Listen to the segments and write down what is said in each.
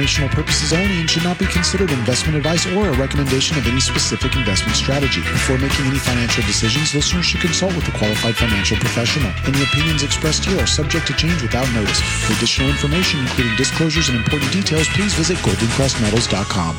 Informational purposes only and should not be considered investment advice or a recommendation of any specific investment strategy. Before making any financial decisions, listeners should consult with a qualified financial professional. Any opinions expressed here are subject to change without notice. For additional information, including disclosures and important details, please visit goldencrestmetals.com.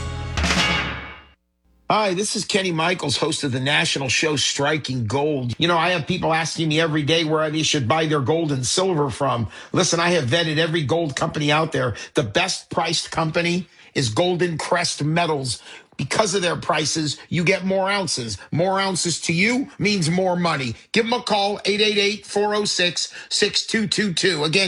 Hi, this is Kenny Michaels, host of the national show Striking Gold. You know, I have people asking me every day where they should buy their gold and silver from. Listen, I have vetted every gold company out there. The best priced company is Golden Crest Metals. Because of their prices, you get more ounces. More ounces to you means more money. Give them a call, 888-406-6222. Again,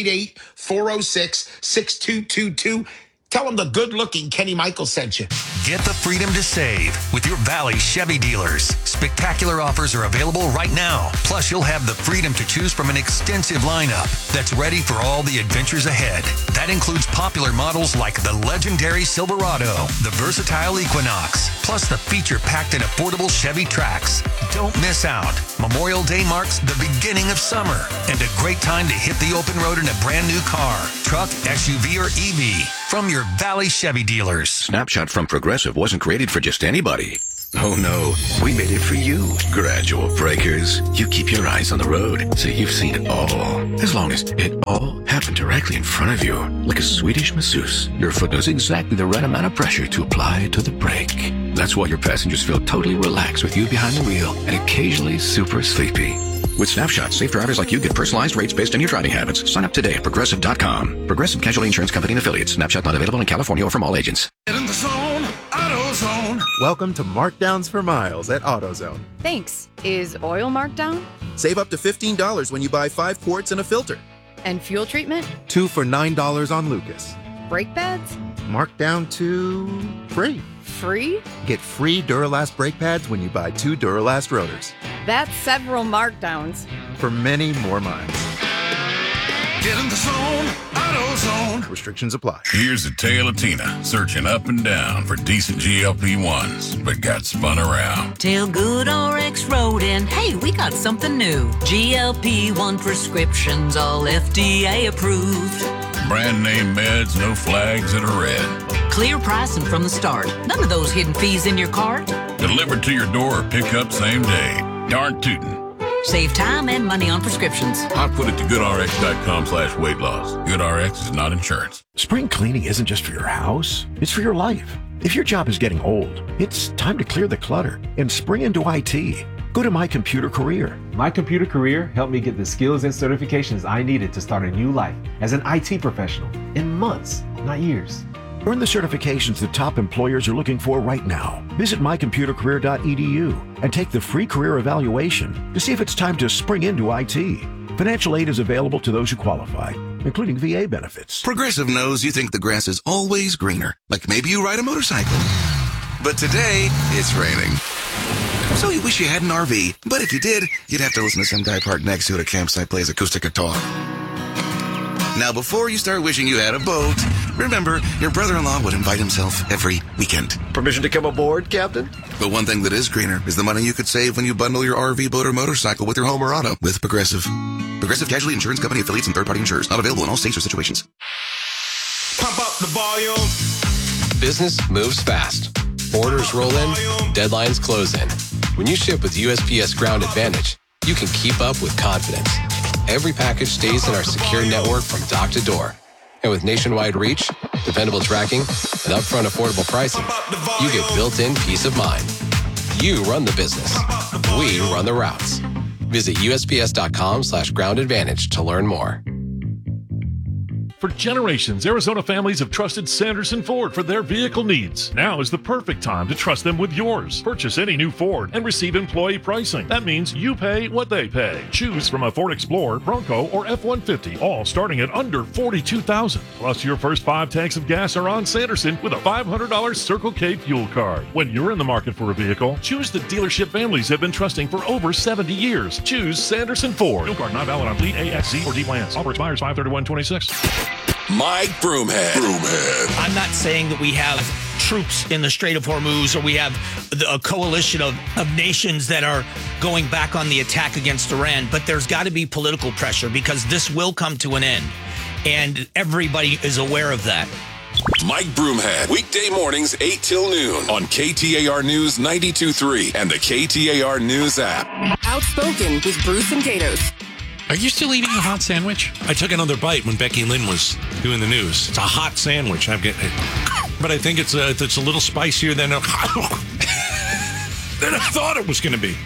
888-406-6222. Tell them the good-looking Kenny Michaels sent you. Get the freedom to save with your Valley Chevy dealers. Spectacular offers are available right now. Plus, you'll have the freedom to choose from an extensive lineup that's ready for all the adventures ahead. That includes popular models like the legendary Silverado, the versatile Equinox, plus the feature-packed and affordable Chevy Trax. Don't miss out. Memorial Day marks the beginning of summer and a great time to hit the open road in a brand new car, truck, SUV, or EV from your Valley Chevy dealers. Snapshot from Progressive wasn't created for just anybody. Oh no, we made it for you. Gradual breakers. You keep your eyes on the road, so you've seen it all. As long as it all happened directly in front of you, like a Swedish masseuse, your foot knows exactly the right amount of pressure to apply to the brake. That's why your passengers feel totally relaxed with you behind the wheel and occasionally super sleepy. With Snapshot, safe drivers like you get personalized rates based on your driving habits. Sign up today at Progressive.com. Progressive Casualty Insurance Company and Affiliates. Snapshot not available in California or from all agents. Get in the zone, AutoZone. Welcome to Markdowns for Miles at AutoZone. Thanks. Is oil marked down? Save up to $15 when you buy 5 quarts and a filter. And fuel treatment? 2 for $9 on Lucas. Brake pads? Marked down to free. Free? Get free Duralast brake pads when you buy 2 Duralast rotors. That's several markdowns. For many more miles. Get in the zone, AutoZone. Restrictions apply. Here's a tale of Tina searching up and down for decent GLP-1s, but got spun around. Tail Good RX wrote in, hey, we got something new. GLP-1 prescriptions, all FDA approved. Brand name meds, no flags that are red. Clear pricing from the start. None of those hidden fees in your cart. Delivered to your door or pick up same day. Darn tootin'. Save time and money on prescriptions. I'll put it to goodrx.com/weight loss. GoodRx is not insurance. Spring cleaning isn't just for your house, it's for your life. If your job is getting old, it's time to clear the clutter and spring into IT. Go to My Computer Career. My Computer Career helped me get the skills and certifications I needed to start a new life as an IT professional in months, not years. Earn the certifications the top employers are looking for right now. Visit mycomputercareer.edu and take the free career evaluation to see if it's time to spring into IT. Financial aid is available to those who qualify, including VA benefits. Progressive knows you think the grass is always greener, like maybe you ride a motorcycle. But today, it's raining. So you wish you had an RV, but if you did, you'd have to listen to some guy parked next to it at a campsite plays acoustic guitar. Now, before you start wishing you had a boat, remember, your brother-in-law would invite himself every weekend. Permission to come aboard, Captain? But one thing that is greener is the money you could save when you bundle your RV, boat, or motorcycle with your home or auto with Progressive. Progressive Casualty Insurance Company, affiliates, and third-party insurers. Not available in all states or situations. Pump up the volume. Business moves fast. Orders roll in, deadlines close in. When you ship with USPS Ground Advantage, you can keep up with confidence. Every package stays in our secure network from dock to door. And with nationwide reach, dependable tracking, and upfront affordable pricing, you get built-in peace of mind. You run the business. We run the routes. Visit USPS.com/Ground Advantage to learn more. For generations, Arizona families have trusted Sanderson Ford for their vehicle needs. Now is the perfect time to trust them with yours. Purchase any new Ford and receive employee pricing. That means you pay what they pay. Choose from a Ford Explorer, Bronco, or F-150, all starting at under $42,000. Plus, your first 5 tanks of gas are on Sanderson with a $500 Circle K fuel card. When you're in the market for a vehicle, choose the dealership families have been trusting for over 70 years. Choose Sanderson Ford. Fuel card not valid on fleet, A, X, C, or D plans. Offer expires 5/31/26. Mike Broomhead. I'm not saying that we have troops in the Strait of Hormuz or we have a coalition of nations that are going back on the attack against Iran, but there's got to be political pressure because this will come to an end. And everybody is aware of that. Mike Broomhead, weekday mornings 8 till noon on KTAR News 92.3 and the KTAR News app. Outspoken with Bruce and Gatos. Are you still eating a hot sandwich? I took another bite when Becky Lynn was doing the news. It's a hot sandwich. I'm getting it. But I think it's a little spicier than I thought it was going to be.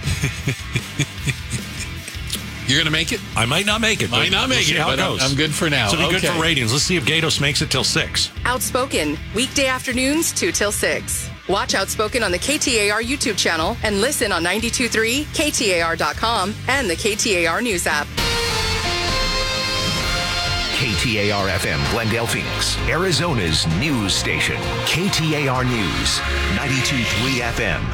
You're going to make it? I might not make it. Might not make it, how but it goes. I'm good for now. So it'll be good for ratings. Let's see if Gatos makes it till 6. Outspoken, weekday afternoons 2 till 6. Watch Outspoken on the KTAR YouTube channel and listen on 92.3, KTAR.com, and the KTAR News app. KTAR FM, Glendale, Phoenix, Arizona's news station. KTAR News, 92.3 FM.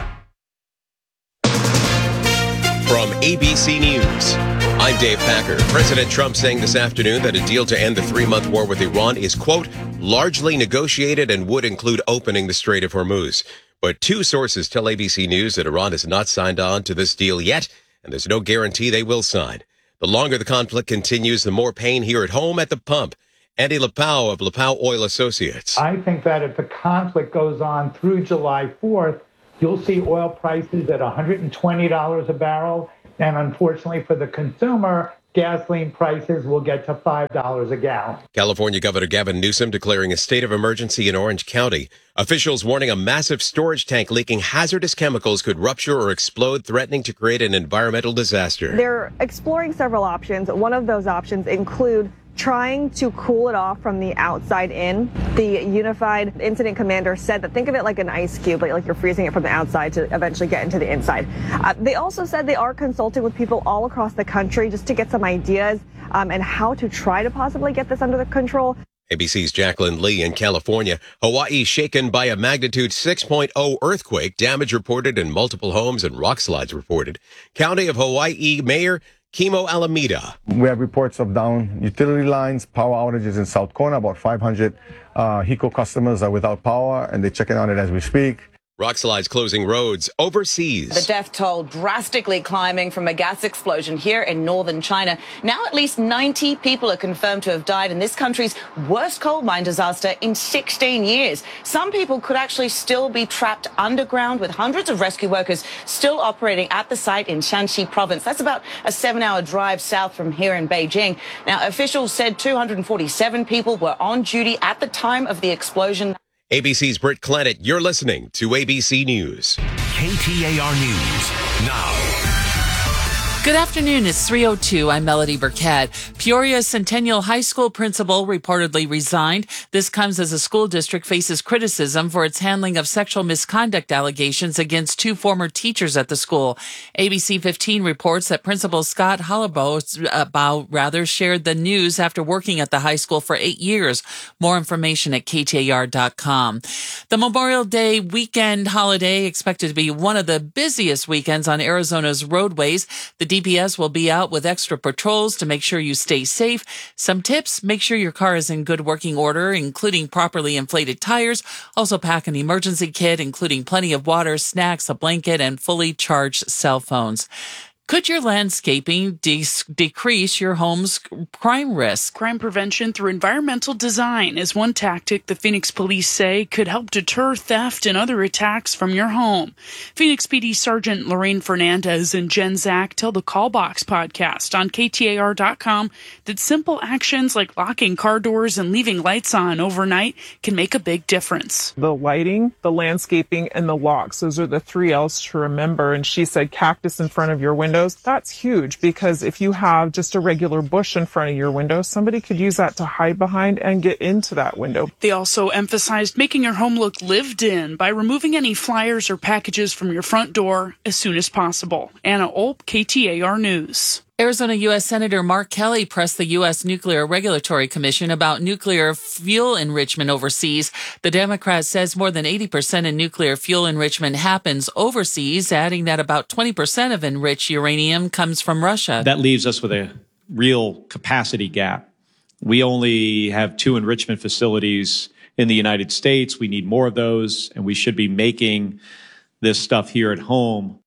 From ABC News, I'm Dave Packer. President Trump saying this afternoon that a deal to end the 3-month war with Iran is, quote, largely negotiated and would include opening the Strait of Hormuz. But 2 sources tell ABC News that Iran has not signed on to this deal yet, and there's no guarantee they will sign. The longer the conflict continues, the more pain here at home at the pump. Andy Lapau of Lapau Oil Associates. I think that if the conflict goes on through July 4th, you'll see oil prices at $120 a barrel. And unfortunately for the consumer, gasoline prices will get to $5 a gallon. California Governor Gavin Newsom declaring a state of emergency in Orange County. Officials warning a massive storage tank leaking hazardous chemicals could rupture or explode, threatening to create an environmental disaster. They're exploring several options. One of those options include trying to cool it off from the outside in. The Unified Incident Commander said that think of it like an ice cube, like you're freezing it from the outside to eventually get into the inside. They also said they are consulting with people all across the country just to get some ideas and how to try to possibly get this under control. ABC's Jacqueline Lee in California. Hawaii shaken by a magnitude 6.0 earthquake. Damage reported in multiple homes and rock slides reported. County of Hawaii Mayor Kimo Alameda. We have reports of down utility lines, power outages in South Kona. About 500 HECO customers are without power, and they're checking on it as we speak. Rock slides closing roads overseas. The death toll drastically climbing from a gas explosion here in northern China. Now at least 90 people are confirmed to have died in this country's worst coal mine disaster in 16 years. Some people could actually still be trapped underground, with hundreds of rescue workers still operating at the site in Shanxi province. That's about a 7-hour drive south from here in Beijing. Now, officials said 247 people were on duty at the time of the explosion. ABC's Britt Clannett, you're listening to ABC News. KTAR News now. Good afternoon. It's 3:02. I'm Melody Burkett. Peoria Centennial High School principal reportedly resigned. This comes as a school district faces criticism for its handling of sexual misconduct allegations against 2 former teachers at the school. ABC 15 reports that Principal Scott Hollabaugh shared the news after working at the high school for 8 years. More information at KTAR.com. The Memorial Day weekend holiday expected to be one of the busiest weekends on Arizona's roadways. The DPS will be out with extra patrols to make sure you stay safe. Some tips: make sure your car is in good working order, including properly inflated tires. Also pack an emergency kit, including plenty of water, snacks, a blanket, and fully charged cell phones. Could your landscaping decrease your home's crime risk? Crime prevention through environmental design is one tactic the Phoenix police say could help deter theft and other attacks from your home. Phoenix PD Sergeant Lorraine Fernandez and Jen Zach tell the Callbox podcast on KTAR.com that simple actions like locking car doors and leaving lights on overnight can make a big difference. The lighting, the landscaping, and the locks, those are the 3 L's to remember. And she said cactus in front of your window. That's huge, because if you have just a regular bush in front of your window, somebody could use that to hide behind and get into that window. They also emphasized making your home look lived in by removing any flyers or packages from your front door as soon as possible. Anna Olp, KTAR News. Arizona U.S. Senator Mark Kelly pressed the U.S. Nuclear Regulatory Commission about nuclear fuel enrichment overseas. The Democrat says more than 80% of nuclear fuel enrichment happens overseas, adding that about 20% of enriched uranium comes from Russia. That leaves us with a real capacity gap. We only have 2 enrichment facilities in the United States. We need more of those, and we should be making this stuff here at home.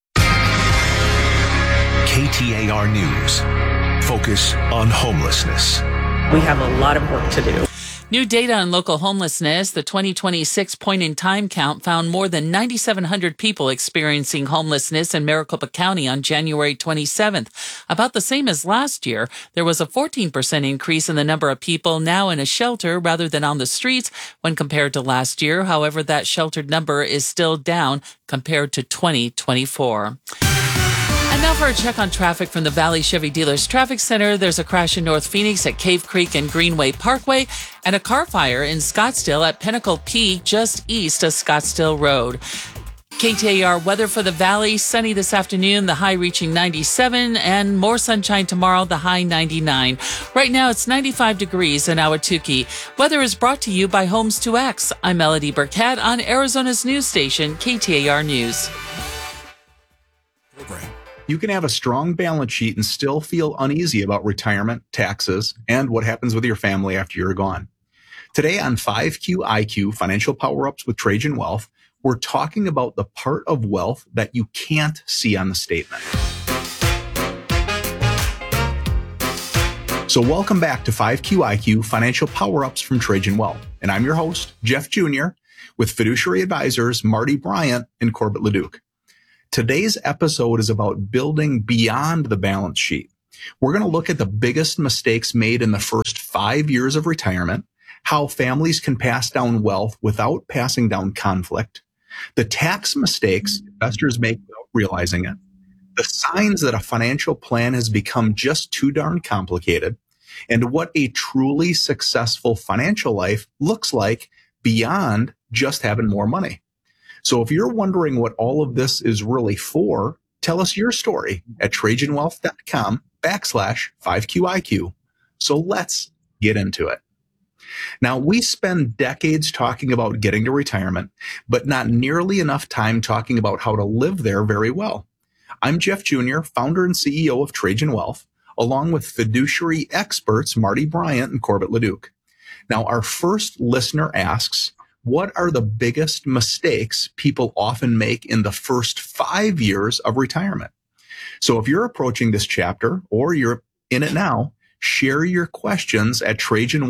KTAR News. Focus on homelessness. We have a lot of work to do. New data on local homelessness, the 2026 point-in-time count found more than 9,700 people experiencing homelessness in Maricopa County on January 27th. About the same as last year, there was a 14% increase in the number of people now in a shelter rather than on the streets when compared to last year. However, that sheltered number is still down compared to 2024. And now for a check on traffic from the Valley Chevy Dealers Traffic Center. There's a crash in North Phoenix at Cave Creek and Greenway Parkway, and a car fire in Scottsdale at Pinnacle Peak, just east of Scottsdale Road. KTAR weather for the Valley, sunny this afternoon, the high reaching 97, and more sunshine tomorrow, the high 99. Right now, it's 95 degrees in Ahwatukee. Weather is brought to you by Homes 2X. I'm Melody Burkett on Arizona's news station, KTAR News. You can have a strong balance sheet and still feel uneasy about retirement, taxes, and what happens with your family after you're gone. Today on 5QIQ Financial Power-Ups with Trajan Wealth, we're talking about the part of wealth that you can't see on the statement. So welcome back to 5QIQ Financial Power-Ups from Trajan Wealth. And I'm your host, Jeff Jr., with fiduciary advisors Marty Bryant and Corbett Leduc. Today's episode is about building beyond the balance sheet. We're going to look at the biggest mistakes made in the first 5 years of retirement, how families can pass down wealth without passing down conflict, the tax mistakes investors make without realizing it, the signs that a financial plan has become just too darn complicated, and what a truly successful financial life looks like beyond just having more money. So if you're wondering what all of this is really for, tell us your story at TrajanWealth.com/5QIQ. So let's get into it. Now, we spend decades talking about getting to retirement, but not nearly enough time talking about how to live there very well. I'm Jeff Jr., founder and CEO of Trajan Wealth, along with fiduciary experts Marty Bryant and Corbett Leduc. Now, our first listener asks, what are the biggest mistakes people often make in the first 5 years of retirement? So if you're approaching this chapter or you're in it now, share your questions at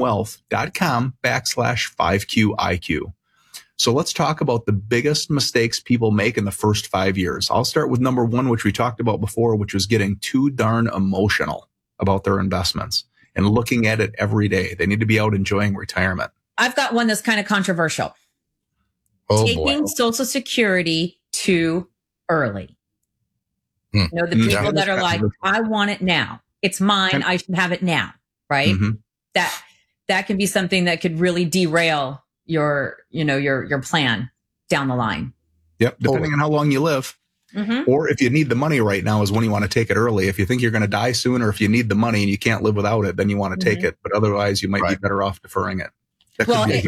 TrajanWealth.com/5QIQ. So let's talk about the biggest mistakes people make in the first 5 years. I'll start with number one, which we talked about before, which was getting too darn emotional about their investments and looking at it every day. They need to be out enjoying retirement. I've got one that's kind of controversial. Taking Social Security too early. You know, the people that are like, I want it now. It's mine. I should have it now. Right. Mm-hmm. That can be something that could really derail your plan down the line. Yep. Depending on how long you live. Mm-hmm. Or if you need the money right now is when you want to take it early. If you think you're going to die soon, or if you need the money and you can't live without it, then you want to take it. But otherwise you might be better off deferring it. Well, it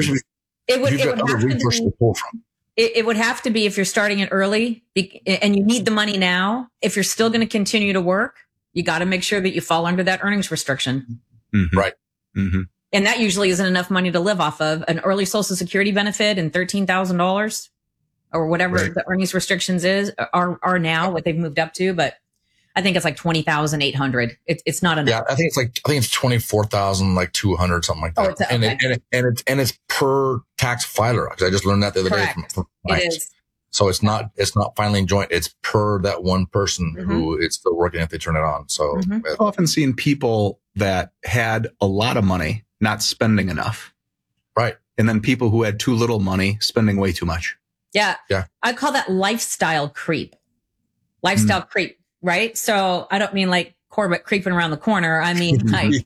would have to be if you're starting it early and you need the money now. If you're still going to continue to work, you got to make sure that you fall under that earnings restriction. Mm-hmm. Right. Mm-hmm. And that usually isn't enough money to live off of. An early Social Security benefit and $13,000 or whatever the earnings restrictions are now, what they've moved up to. But I think it's like 20,800. It's not enough. Yeah, I think it's 24,200, something like that. And it's per tax filer. Because I just learned that the other day from it is. So it's not finally joint. It's per that one person who it's still working if they turn it on. So I've often seen people that had a lot of money not spending enough, right? And then people who had too little money spending way too much. Yeah. I call that lifestyle creep. Creep. Right. So I don't mean like Corbett creeping around the corner. I mean,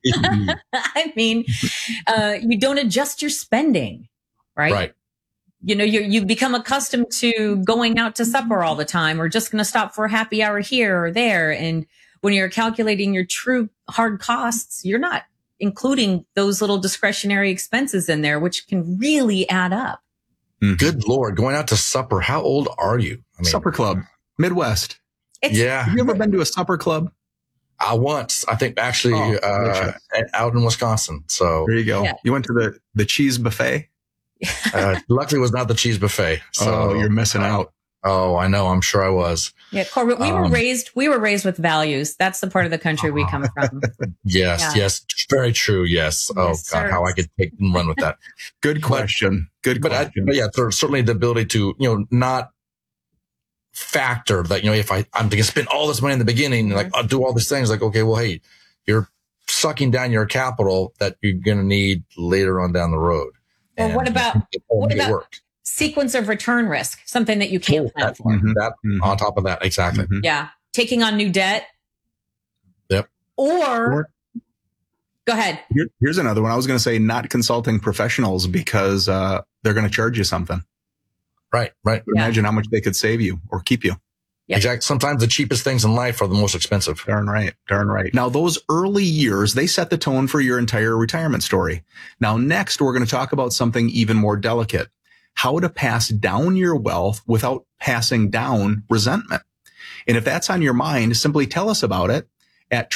you don't adjust your spending. Right. You know, you become accustomed to going out to supper all the time or just going to stop for a happy hour here or there. And when you're calculating your true hard costs, you're not including those little discretionary expenses in there, which can really add up. Good Lord. Going out to supper. How old are you? Supper club, Midwest. Have you ever been to a supper club? Once, I think actually, out in Wisconsin. So there you go. Yeah. You went to the cheese buffet. Luckily it was not the cheese buffet. So you're missing out. Oh, I know. I'm sure I was. Yeah, Corbett, we were raised with values. That's the part of the country we come from. Yes. Very true. Yes. Oh, yes, God, how I could take and run with that. Good question. But yeah, there's certainly the ability to, not factor that, if I'm going to spend all this money in the beginning, like I'll do all these things, like, okay, well, hey, you're sucking down your capital that you're going to need later on down the road. Well, what about sequence of return risk? Something that you can't plan for. On top of that, exactly. Yeah. Taking on new debt. Yep. Or go ahead. Here's another one. I was going to say not consulting professionals because they're going to charge you something. Right. Imagine how much they could save you or keep you. Yep. Exactly. Sometimes the cheapest things in life are the most expensive. Darn right. Now, those early years, they set the tone for your entire retirement story. Now, next, we're going to talk about something even more delicate. How to pass down your wealth without passing down resentment. And if that's on your mind, simply tell us about it at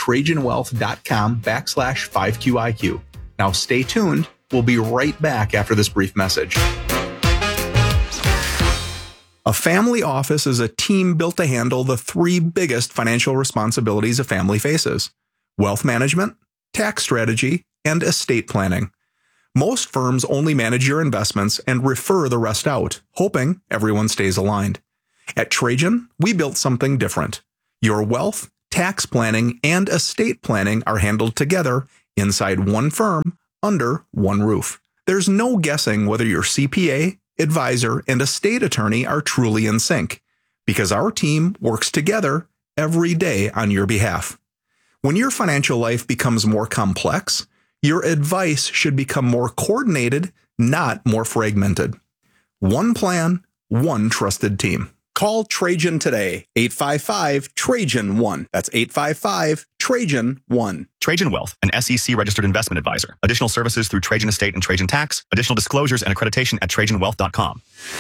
TrajanWealth.com/5QIQ. Now, stay tuned. We'll be right back after this brief message. A family office is a team built to handle the three biggest financial responsibilities a family faces: wealth management, tax strategy, and estate planning. Most firms only manage your investments and refer the rest out, hoping everyone stays aligned. At Trajan, we built something different. Your wealth, tax planning, and estate planning are handled together inside one firm under one roof. There's no guessing whether your CPA, advisor, and estate attorney are truly in sync, because our team works together every day on your behalf. When your financial life becomes more complex, your advice should become more coordinated, not more fragmented. One plan, one trusted team. Call Trajan today, 855-TRAJAN-1. That's 855-TRAJAN-1. Trajan Wealth, an SEC-registered investment advisor. Additional services through Trajan Estate and Trajan Tax. Additional disclosures and accreditation at TrajanWealth.com.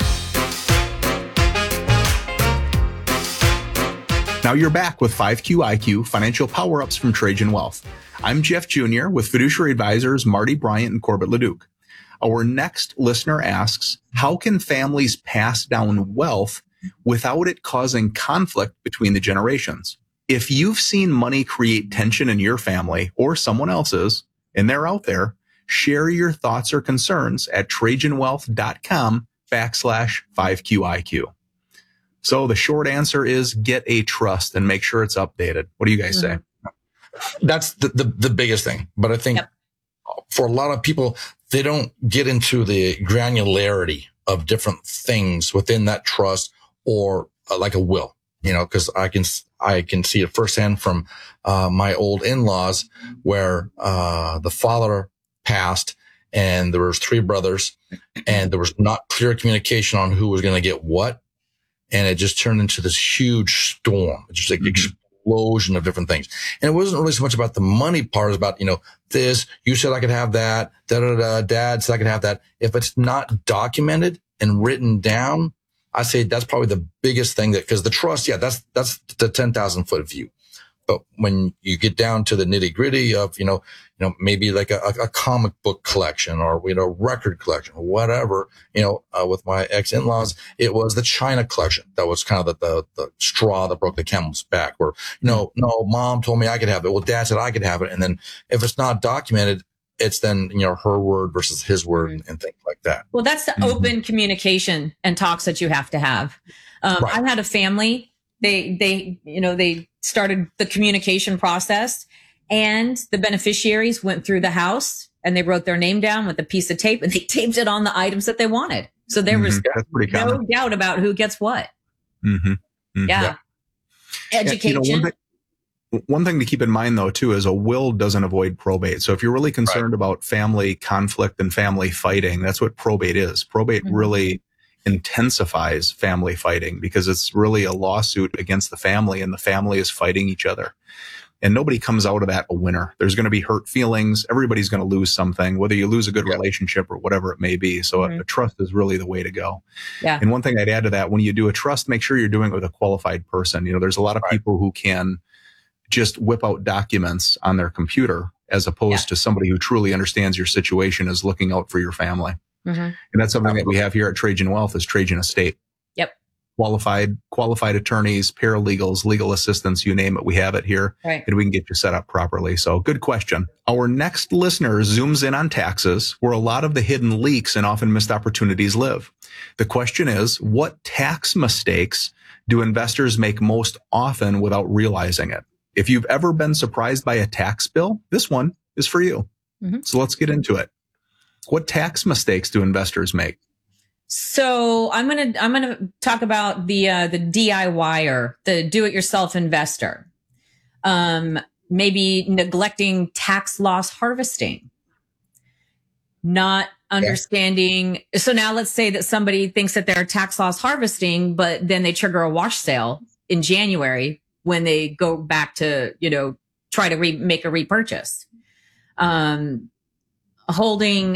Now you're back with 5QIQ Financial Power-Ups from Trajan Wealth. I'm Jeff Jr. with fiduciary advisors Marty Bryant and Corbett Leduc. Our next listener asks, how can families pass down wealth without it causing conflict between the generations? If you've seen money create tension in your family or someone else's, and they're out there, share your thoughts or concerns at TrajanWealth.com/5QIQ. So the short answer is get a trust and make sure it's updated. What do you guys say? That's the biggest thing. But I think for a lot of people, they don't get into the granularity of different things within that trust or like a will, because I can see it firsthand from my old in-laws where the father passed and there was 3 brothers and there was not clear communication on who was going to get what. And it just turned into this huge storm. It's just like explosion of different things. And it wasn't really so much about the money part. It was about, this, you said I could have that, dad said I could have that. If it's not documented and written down, I say that's probably the biggest thing because the trust, that's the 10,000 foot view. But when you get down to the nitty gritty of, maybe like a comic book collection or, record collection or whatever, with my ex-in-laws, it was the China collection. That was kind of the straw that broke the camel's back where, no, mom told me I could have it. Well, dad said I could have it. And then if it's not documented, it's then, her word versus his word and things like that. Well, that's the open communication and talks that you have to have. Right. I had a family. They started the communication process and the beneficiaries went through the house and they wrote their name down with a piece of tape and they taped it on the items that they wanted. So there was no doubt about who gets what. Yeah. Education. One thing to keep in mind, though, too, is a will doesn't avoid probate. So if you're really concerned about family conflict and family fighting, that's what probate is. Probate really intensifies family fighting because it's really a lawsuit against the family and the family is fighting each other. And nobody comes out of that a winner. There's going to be hurt feelings. Everybody's going to lose something, whether you lose a good relationship or whatever it may be. So a trust is really the way to go. Yeah. And one thing I'd add to that, when you do a trust, make sure you're doing it with a qualified person. There's a lot of people who can just whip out documents on their computer as opposed to somebody who truly understands your situation is looking out for your family. And that's something that we have here at Trajan Wealth is Trajan Estate. Yep. qualified attorneys, paralegals, legal assistants, you name it. We have it here, right, and we can get you set up properly. So good question. Our next listener zooms in on taxes, where a lot of the hidden leaks and often missed opportunities live. The question is, what tax mistakes do investors make most often without realizing it? If you've ever been surprised by a tax bill, this one is for you. Mm-hmm. So let's get into it. What tax mistakes do investors make? So I'm gonna talk about the DIYer, the do-it-yourself investor. Maybe neglecting tax loss harvesting, not understanding. So now let's say that somebody thinks that they're tax loss harvesting, but then they trigger a wash sale in January when they go back to, try to make a repurchase. Holding,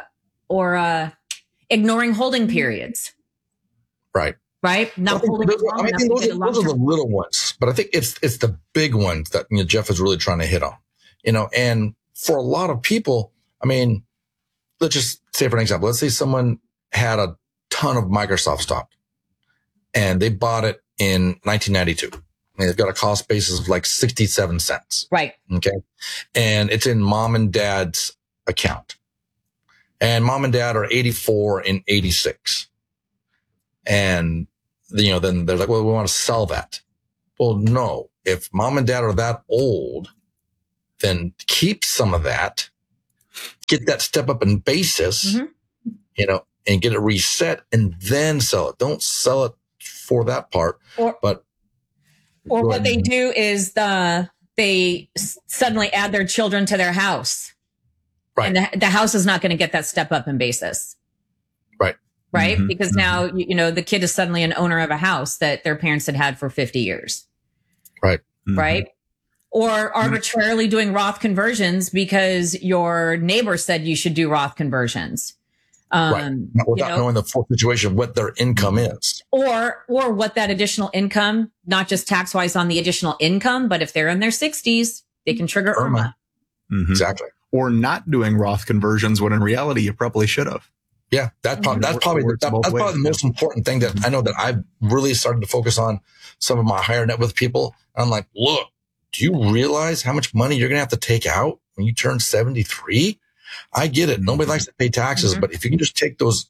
ignoring holding periods. Right. Right. Not holding. Those are the little ones, but I think it's the big ones that Jeff is really trying to hit on, and for a lot of people, let's just say for an example, let's say someone had a ton of Microsoft stock and they bought it in 1992. And they've got a cost basis of like 67 cents. Right. Okay. And it's in mom and dad's account. And mom and dad are 84 and 86. And, then they're like, well, we want to sell that. Well, no. If mom and dad are that old, then keep some of that, get that step up in basis, and get it reset and then sell it. Don't sell it for that part. Or what they do is they suddenly add their children to their house. Right. And the house is not going to get that step up in basis. Right. Right. Mm-hmm. Because now, the kid is suddenly an owner of a house that their parents had for 50 years. Right. Mm-hmm. Right. Or arbitrarily doing Roth conversions because your neighbor said you should do Roth conversions. Right. Without knowing the full situation, what their income is. Or what that additional income, not just tax wise on the additional income, but if they're in their 60s, they can trigger IRMA. Mm-hmm. Exactly. Or not doing Roth conversions when in reality you probably should have. Yeah, that's probably the most important thing that I know that I've really started to focus on some of my higher net worth people. I'm like, look, do you realize how much money you're going to have to take out when you turn 73? I get it. Nobody likes to pay taxes, but if you can just take those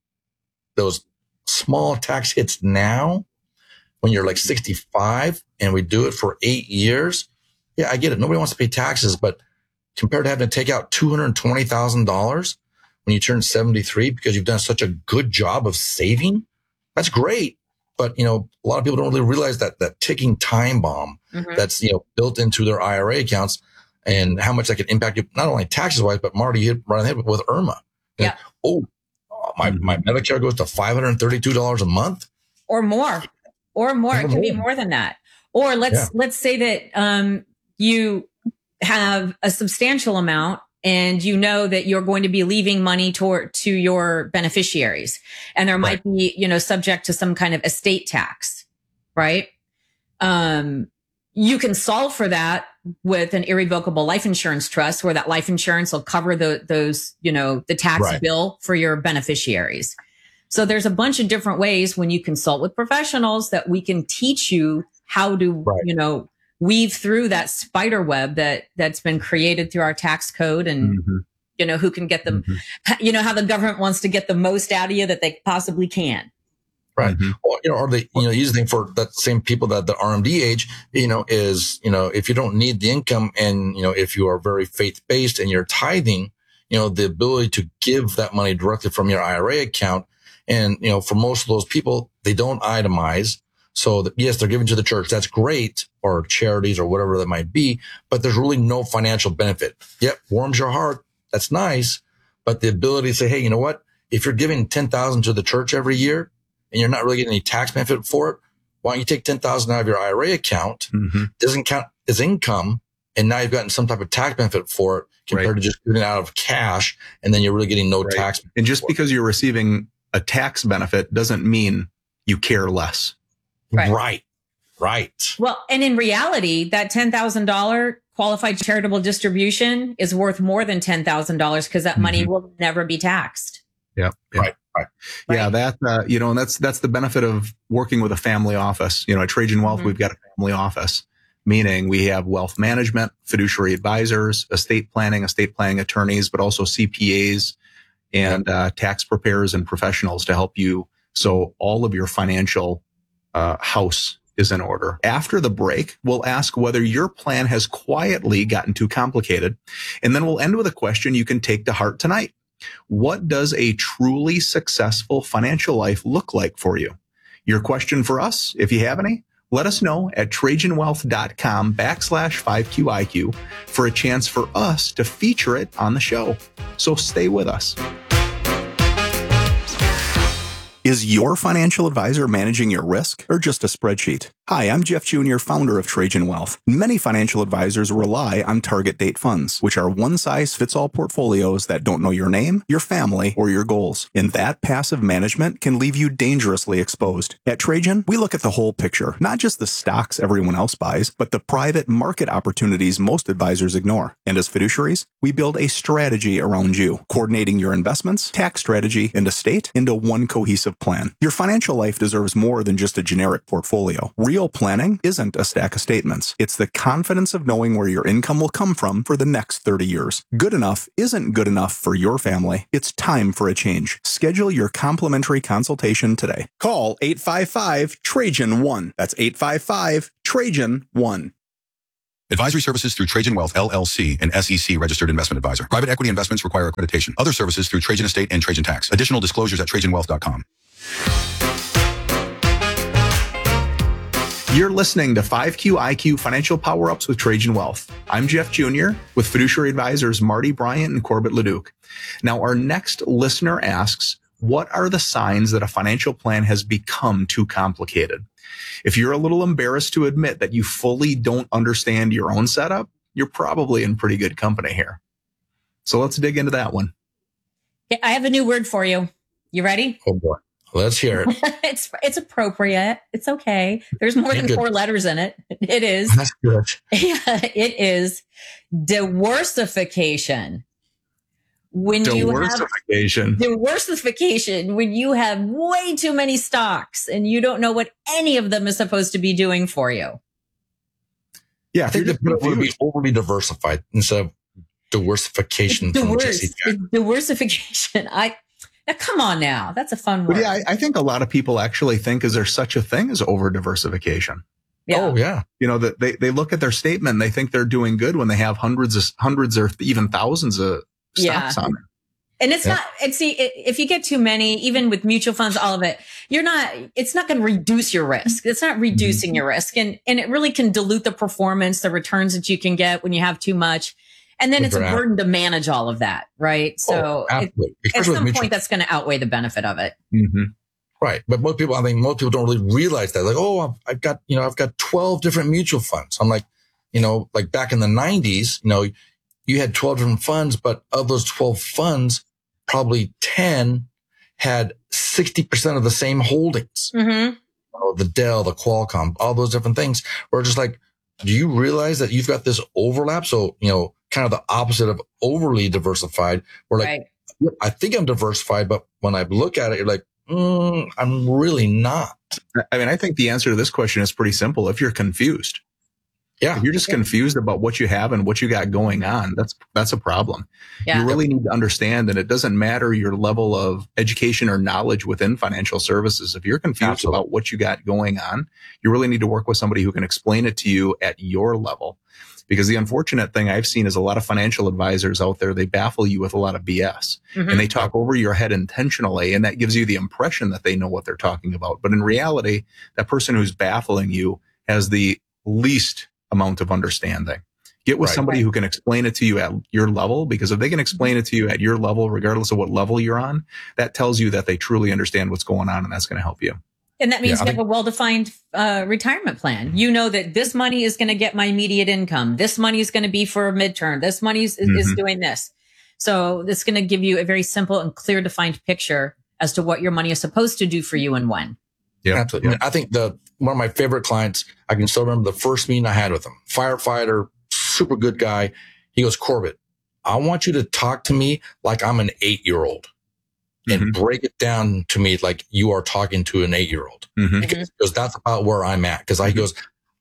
small tax hits now when you're like 65 and we do it for 8 years. Yeah, I get it. Nobody wants to pay taxes, but compared to having to take out $220,000 when you turn 73 because you've done such a good job of saving, that's great. But, a lot of people don't really realize that ticking time bomb that's, built into their IRA accounts and how much that can impact you, not only taxes wise, but Marty hit right ahead with IRMA. Yeah. My Medicare goes to $532 a month or more. It can be more than that. Or let's say that, you have a substantial amount and that you're going to be leaving money to your beneficiaries. And there might be, subject to some kind of estate tax, right? You can solve for that with an irrevocable life insurance trust where that life insurance will cover the tax bill for your beneficiaries. So there's a bunch of different ways when you consult with professionals that we can teach you how to, weave through that spider web that's been created through our tax code and, who can get them, how the government wants to get the most out of you that they possibly can. Right. Or the easy thing for that same people that the RMD age, is, if you don't need the income and, if you are very faith-based and you're tithing, the ability to give that money directly from your IRA account. And, for most of those people, they don't itemize. So yes, they're giving to the church. That's great, or charities or whatever that might be, but there's really no financial benefit. Yep. Warms your heart. That's nice. But the ability to say, hey, you know what? If you're giving $10,000 to the church every year and you're not really getting any tax benefit for it, why don't you take $10,000 out of your IRA account? Doesn't count as income. And now you've gotten some type of tax benefit for it compared to just giving it out of cash. And then you're really getting no tax. And just because you're receiving a tax benefit doesn't mean you care less. Right. Well, and in reality, that $10,000 qualified charitable distribution is worth more than $10,000 because that money will never be taxed. Yeah. Right. Right? Yeah, that, and that's the benefit of working with a family office. At Trajan Wealth, we've got a family office, meaning we have wealth management, fiduciary advisors, estate planning attorneys, but also CPAs and tax preparers and professionals to help you. So all of your financial house is in order. After the break, we'll ask whether your plan has quietly gotten too complicated. And then we'll end with a question you can take to heart tonight. What does a truly successful financial life look like for you? Your question for us, if you have any, let us know at TrajanWealth.com/5QIQ for a chance for us to feature it on the show. So stay with us. Is your financial advisor managing your risk or just a spreadsheet? Hi, I'm Jeff Jr., founder of Trajan Wealth. Many financial advisors rely on target date funds, which are one-size-fits-all portfolios that don't know your name, your family, or your goals. And that passive management can leave you dangerously exposed. At Trajan, we look at the whole picture, not just the stocks everyone else buys, but the private market opportunities most advisors ignore. And as fiduciaries, we build a strategy around you, coordinating your investments, tax strategy, and estate into one cohesive plan. Your financial life deserves more than just a generic portfolio. Real planning isn't a stack of statements. It's the confidence of knowing where your income will come from for the next 30 years. Good enough isn't good enough for your family. It's time for a change. Schedule your complimentary consultation today. Call 855-TRAJAN-1. That's 855-TRAJAN-1. Advisory services through Trajan Wealth, LLC, an SEC registered investment advisor. Private equity investments require accreditation. Other services through Trajan Estate and Trajan Tax. Additional disclosures at TrajanWealth.com. You're listening to 5QIQ Financial Power-Ups with Trajan Wealth. I'm Jeff Jr. with fiduciary advisors Marty Bryant and Corbett Leduc. Now, our next listener asks, what are the signs that a financial plan has become too complicated? If you're a little embarrassed to admit that you fully don't understand your own setup, you're probably in pretty good company here. So let's dig into that one. I have a new word for you. You ready? Oh boy. Let's hear it. It's appropriate. It's okay. There's more than 4 letters in it. It is. That's good. Yeah, it is diversification. Diversification, when you have way too many stocks and you don't know what any of them is supposed to be doing for you. Yeah, I think the people would be overly diversified instead of diversification. Diversification. Now, come on now. That's a fun word. But yeah, I think a lot of people actually think, is there such a thing as over diversification? Yeah. Oh, yeah. That they look at their statement and they think they're doing good when they have hundreds or even thousands of stocks on it. And it's not, if you get too many, even with mutual funds, all of it, it's not going to reduce your risk. It's not reducing your risk. And it really can dilute the performance, the returns that you can get when you have too much. And then it's a burden to manage all of that, right? So at some point, that's going to outweigh the benefit of it. Mm-hmm. Right. But most people don't really realize that. Like, oh, I've got 12 different mutual funds. I'm like, like back in the 90s, you had 12 different funds, but of those 12 funds, probably 10 had 60% of the same holdings. Mm-hmm. The Dell, the Qualcomm, all those different things. We're just like, do you realize that you've got this overlap? So, kind of the opposite of overly diversified. We're like, I think I'm diversified, but when I look at it, you're like, I'm really not. I mean, I think the answer to this question is pretty simple. If you're confused. Yeah. If you're just confused about what you have and what you got going on, that's a problem. Yeah. You really need to understand that it doesn't matter your level of education or knowledge within financial services. If you're confused about what you got going on, you really need to work with somebody who can explain it to you at your level. Because the unfortunate thing I've seen is a lot of financial advisors out there, they baffle you with a lot of BS and they talk over your head intentionally. And that gives you the impression that they know what they're talking about. But in reality, that person who's baffling you has the least amount of understanding. Get with somebody who can explain it to you at your level, because if they can explain it to you at your level, regardless of what level you're on, that tells you that they truly understand what's going on, and that's going to help you. And that means you have a well-defined retirement plan. You know that this money is going to get my immediate income. This money is going to be for a midterm. This money is doing this. So it's going to give you a very simple and clear defined picture as to what your money is supposed to do for you and when. Yeah, absolutely. Yeah. I think one of my favorite clients, I can still remember the first meeting I had with him. Firefighter, super good guy. He goes, Corbett, I want you to talk to me like I'm an 8-year-old. and break it down to me like you are talking to an 8-year-old. Because that's about where I'm at. Because he goes,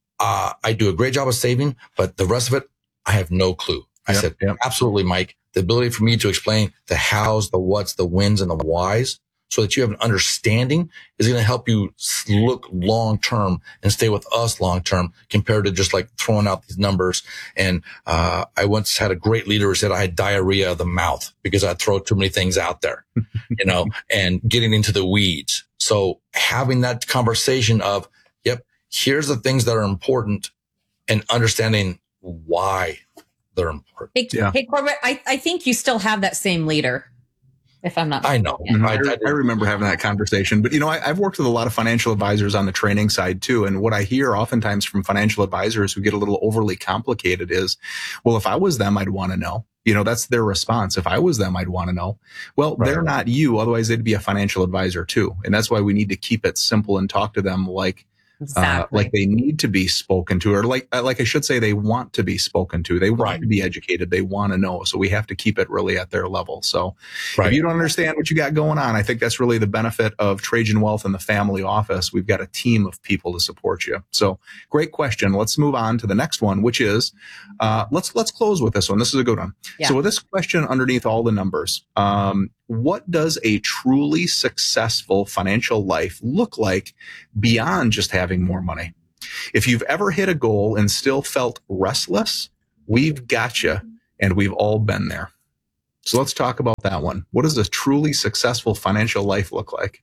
I do a great job of saving, but the rest of it, I have no clue. I said, absolutely, Mike. The ability for me to explain the hows, the whats, the whens, and the whys so that you have an understanding is going to help you look long term and stay with us long term compared to just like throwing out these numbers. And I once had a great leader who said I had diarrhea of the mouth because I throw too many things out there, you know, and getting into the weeds. So having that conversation of, yep, here's the things that are important and understanding why they're important. Hey, Corbett, I think you still have that same leader. If I'm not mistaken. I know. I remember having that conversation. But, you know, I've worked with a lot of financial advisors on the training side, too. And what I hear oftentimes from financial advisors who get a little overly complicated is, well, if I was them, I'd want to know. You know, that's their response. If I was them, I'd want to know. Well, they're not you. Otherwise, they'd be a financial advisor, too. And that's why we need to keep it simple and talk to them like they need to be spoken to, or like I should say, they want to be spoken to. They want to be educated. They want to know. So we have to keep it really at their level. So if you don't understand what you got going on, I think that's really the benefit of Trajan Wealth and the family office. We've got a team of people to support you. So great question. Let's move on to the next one, which is, let's close with this one. This is a good one. Yeah. So with this question underneath all the numbers, what does a truly successful financial life look like beyond just having more money? If you've ever hit a goal and still felt restless, we've got you, and we've all been there. So let's talk about that one. What does a truly successful financial life look like?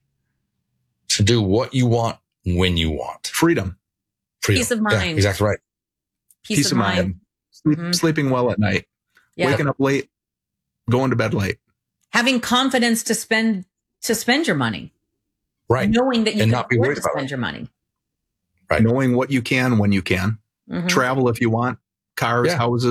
To do what you want when you want. Freedom. Peace of mind. Yeah, exactly right. Peace of mind. Sleeping well at night. Waking up late. Going to bed late. Having confidence to spend your money. Right. Knowing that you and can not be afford worried to about spend it. your money. Right. Knowing what you can when you can. Travel if you want. Cars, houses.